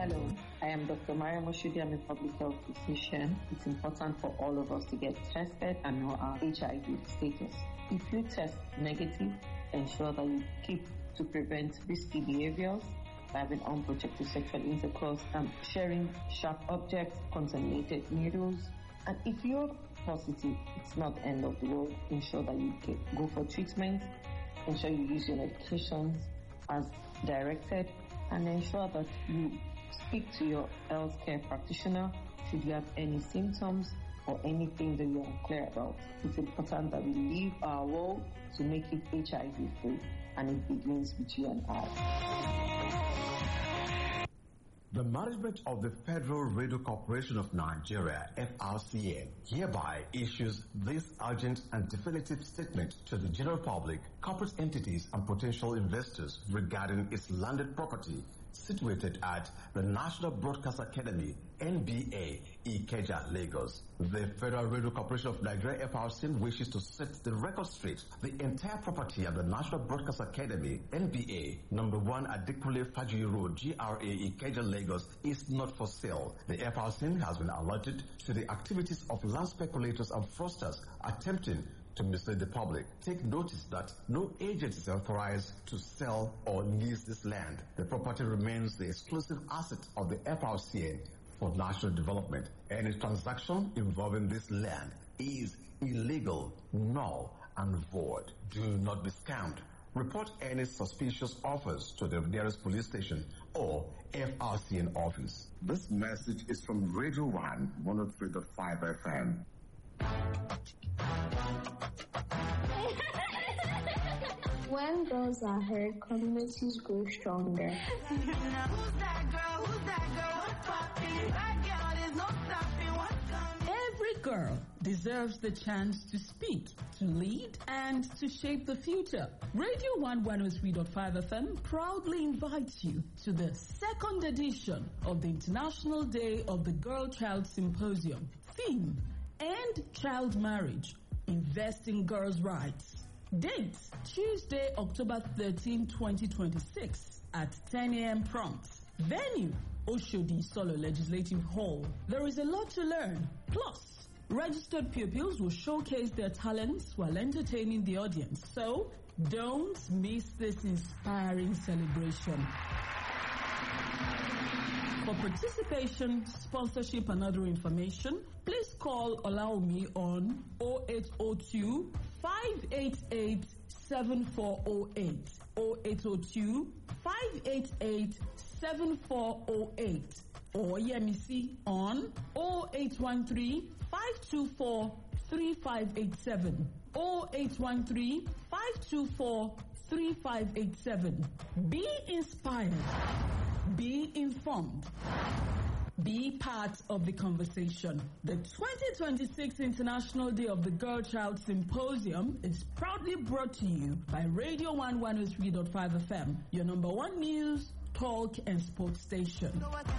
Hello, I am Dr. Maria Moshudi. I'm a public health physician. It's important for all of us to get tested and know our HIV status. If you test negative, ensure that you keep to prevent risky behaviors, having unprotected sexual intercourse, and sharing sharp objects, contaminated needles. And if you're positive, it's not the end of the world. Ensure that you go for treatment. Ensure you use your medications as directed, and ensure that you speak to your healthcare practitioner should you have any symptoms or anything that you are unclear about. It's important that we leave our world to make it HIV free, and it begins with you and I. The management of the Federal Radio Corporation of Nigeria, FRCN, hereby issues this urgent and definitive statement to the general public, corporate entities, and potential investors regarding its landed property situated at the National Broadcast Academy, NBA, Ikeja, Lagos. The Federal Radio Corporation of Nigeria, FRCN, wishes to set the record straight. The entire property at the National Broadcast Academy, NBA, number 1 Adekunle Fajuyi Road, GRA, Ikeja, Lagos, is not for sale. The FRCN has been alerted to the activities of land speculators and fraudsters attempting to mislead the public. Take notice that no agent is authorized to sell or lease this land. The property remains the exclusive asset of the FRCN for national development. Any transaction involving this land is illegal, null, and void. Do not be scammed. Report any suspicious offers to the nearest police station or FRCN office. This message is from Radio 1 103.5 FM. When girls are heard, communities grow stronger. Who's that girl? Who's that girl? What's poppin'? That girl, there's no stopping. What's coming? Every girl deserves the chance to speak, to lead, and to shape the future. Radio 1 103.5 FM proudly invites you to the second edition of the International Day of the Girl-Child Symposium. Theme: End Child Marriage, Invest in Girls' Rights. Date: Tuesday, October 13, 2026 at 10 a.m. prompt. Venue: Oshodi Solo Legislative Hall. There is a lot to learn. Plus, registered pupils will showcase their talents while entertaining the audience. So, don't miss this inspiring celebration. For participation, sponsorship, and other information, please call Olaomi on 0802 588 7408, 0802 588 7408, or Yemisi on 0813 524 3587, 0813 524 3587. Be inspired. Be informed. Be part of the conversation. The 2026 International Day of the Girl-Child Symposium is proudly brought to you by Radio 1 103.5 FM, your number 1 news, talk, and sports station.